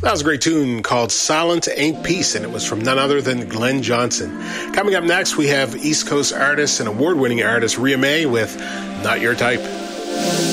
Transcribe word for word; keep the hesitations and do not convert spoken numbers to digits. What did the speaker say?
That was a great tune called Silent Ain't Peace, and it was from none other than Glenn Johnson. Coming up next, we have East Coast artist and award-winning artist Ria May with Not Your Type.